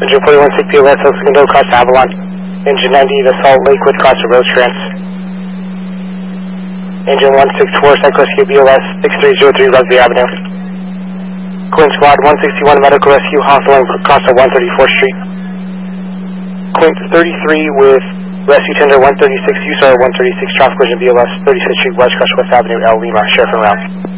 Engine 41 POS, Segundo across Avalon. Engine 90 to Salt Lakewood across the Rosecrans. Engine 164 Psych Rescue BOS 6303 Rugby Avenue. Queen Squad 161 Medical Rescue Hawthorne across the 134th Street. Queen 33 with Rescue Tender 136 USAR 136 Traffic Collision BOS 36th Street West Crush West Avenue L Lima, Sheriff and Route.